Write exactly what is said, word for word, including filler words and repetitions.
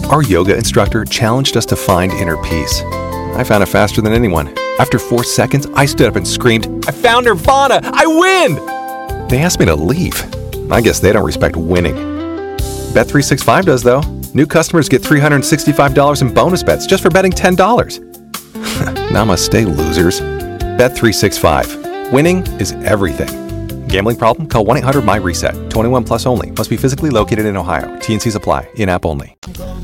Our yoga instructor challenged us to find inner peace. I found it faster than anyone. After four seconds, I stood up and screamed, "I found Nirvana! I win!" They asked me to leave. I guess they don't respect winning. Bet three sixty-five does, though. New customers get three hundred sixty-five dollars in bonus bets just for betting ten dollars. Namaste, losers. Bet three sixty-five. Winning is everything. Gambling problem? Call one eight hundred M Y RESET. twenty-one plus only. Must be physically located in Ohio. T N Cs apply. In-app only.